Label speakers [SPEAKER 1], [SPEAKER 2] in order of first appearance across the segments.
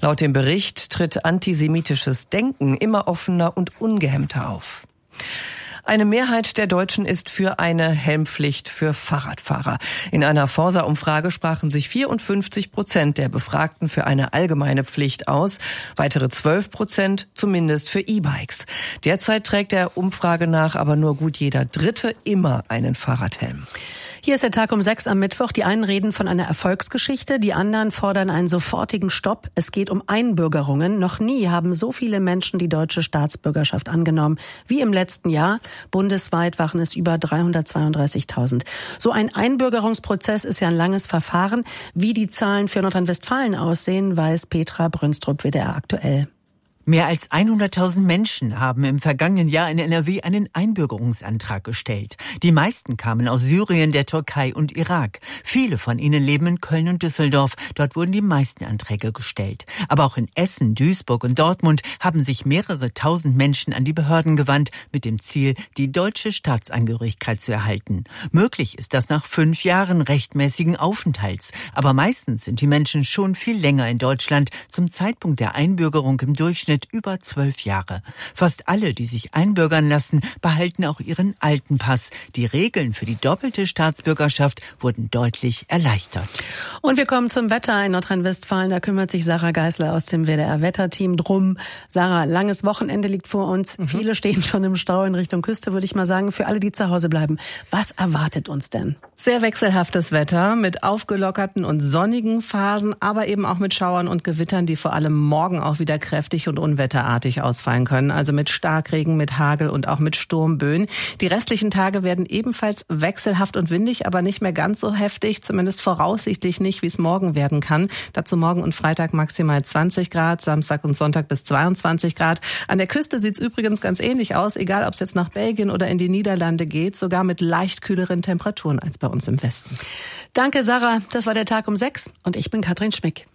[SPEAKER 1] Laut dem Bericht tritt antisemitisches Denken immer offener und ungehemmter auf. Eine Mehrheit der Deutschen ist für eine Helmpflicht für Fahrradfahrer. In einer Forsa-Umfrage sprachen sich 54% der Befragten für eine allgemeine Pflicht aus, weitere 12% zumindest für E-Bikes. Derzeit trägt der Umfrage nach aber nur gut jeder Dritte immer einen Fahrradhelm.
[SPEAKER 2] Hier ist der Tag um 6 am Mittwoch. Die einen reden von einer Erfolgsgeschichte, die anderen fordern einen sofortigen Stopp. Es geht um Einbürgerungen. Noch nie haben so viele Menschen die deutsche Staatsbürgerschaft angenommen wie im letzten Jahr. Bundesweit waren es über 332.000. So ein Einbürgerungsprozess ist ja ein langes Verfahren. Wie die Zahlen für Nordrhein-Westfalen aussehen, weiß Petra Brünstrup, WDR aktuell.
[SPEAKER 3] Mehr als 100.000 Menschen haben im vergangenen Jahr in NRW einen Einbürgerungsantrag gestellt. Die meisten kamen aus Syrien, der Türkei und Irak. Viele von ihnen leben in Köln und Düsseldorf. Dort wurden die meisten Anträge gestellt. Aber auch in Essen, Duisburg und Dortmund haben sich mehrere tausend Menschen an die Behörden gewandt, mit dem Ziel, die deutsche Staatsangehörigkeit zu erhalten. Möglich ist das nach 5 Jahren rechtmäßigen Aufenthalts. Aber meistens sind die Menschen schon viel länger in Deutschland, zum Zeitpunkt der Einbürgerung im Durchschnitt über 12 Jahre. Fast alle, die sich einbürgern lassen, behalten auch ihren alten Pass. Die Regeln für die doppelte Staatsbürgerschaft wurden deutlich erleichtert.
[SPEAKER 2] Und wir kommen zum Wetter in Nordrhein-Westfalen. Da kümmert sich Sarah Geisler aus dem WDR-Wetterteam drum. Sarah, langes Wochenende liegt vor uns. Viele stehen schon im Stau in Richtung Küste, würde ich mal sagen. Für alle, die zu Hause bleiben, was erwartet uns denn?
[SPEAKER 4] Sehr wechselhaftes Wetter mit aufgelockerten und sonnigen Phasen, aber eben auch mit Schauern und Gewittern, die vor allem morgen auch wieder kräftig und unwetterartig ausfallen können. Also mit Starkregen, mit Hagel und auch mit Sturmböen. Die restlichen Tage werden ebenfalls wechselhaft und windig, aber nicht mehr ganz so heftig, zumindest voraussichtlich nicht, wie es morgen werden kann. Dazu morgen und Freitag maximal 20 Grad, Samstag und Sonntag bis 22 Grad. An der Küste sieht es übrigens ganz ähnlich aus, egal ob es jetzt nach Belgien oder in die Niederlande geht, sogar mit leicht kühleren Temperaturen als bei uns im Westen.
[SPEAKER 2] Danke, Sarah. Das war der Tag um 6 und ich bin Katrin Schmick.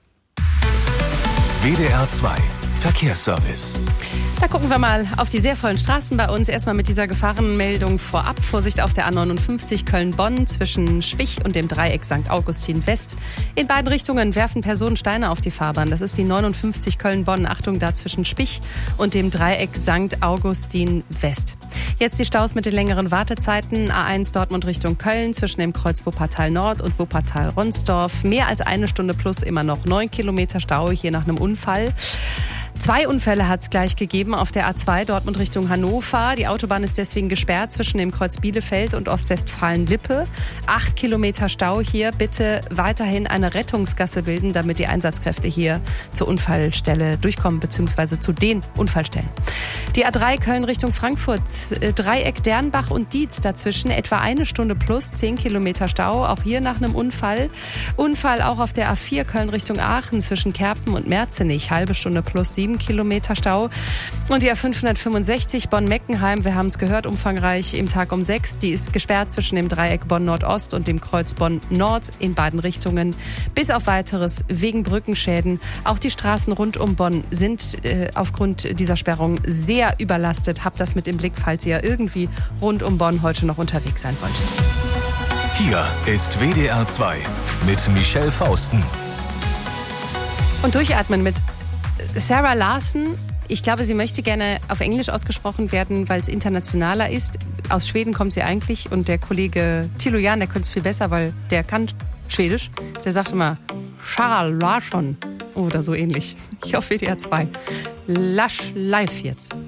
[SPEAKER 5] WDR 2 Verkehrsservice.
[SPEAKER 4] Da gucken wir mal auf die sehr vollen Straßen bei uns. Erstmal mit dieser Gefahrenmeldung vorab. Vorsicht auf der A59 Köln-Bonn zwischen Spich und dem Dreieck St. Augustin West. In beiden Richtungen werfen Personen Steine auf die Fahrbahn. Das ist die 59 Köln-Bonn. Achtung, da zwischen Spich und dem Dreieck St. Augustin West. Jetzt die Staus mit den längeren Wartezeiten. A1 Dortmund Richtung Köln zwischen dem Kreuz Wuppertal Nord und Wuppertal Ronsdorf. Mehr als 1 Stunde plus immer noch 9 Kilometer Stau hier nach einem Unfall. 2 Unfälle hat es gleich gegeben auf der A2 Dortmund Richtung Hannover. Die Autobahn ist deswegen gesperrt zwischen dem Kreuz Bielefeld und Ostwestfalen-Lippe. 8 Kilometer Stau hier. Bitte weiterhin eine Rettungsgasse bilden, damit die Einsatzkräfte hier zur Unfallstelle durchkommen, beziehungsweise zu den Unfallstellen. Die A3 Köln Richtung Frankfurt. Dreieck Dernbach und Dietz dazwischen. Etwa 1 Stunde plus 10 Kilometer Stau. Auch hier nach einem Unfall. Unfall auch auf der A4 Köln Richtung Aachen zwischen Kerpen und Merzenich. Halbe Stunde plus 7 Kilometer Stau. Und die A565 Bonn-Meckenheim, wir haben es gehört, umfangreich im Tag um 6. Die ist gesperrt zwischen dem Dreieck Bonn-Nordost und dem Kreuz Bonn-Nord in beiden Richtungen. Bis auf weiteres wegen Brückenschäden. Auch die Straßen rund um Bonn sind aufgrund dieser Sperrung sehr überlastet. Habt das mit im Blick, falls ihr irgendwie rund um Bonn heute noch unterwegs sein wollt.
[SPEAKER 5] Hier ist WDR 2 mit Michelle Fausten.
[SPEAKER 4] Und durchatmen mit Sarah Larson. Ich glaube, sie möchte gerne auf Englisch ausgesprochen werden, weil es internationaler ist. Aus Schweden kommt sie eigentlich und der Kollege Thilo Jahn, der könnte es viel besser, weil der kann Schwedisch. Der sagt immer Sarah Larsson oder so ähnlich. Ich auf WDR 2. Lasch live jetzt.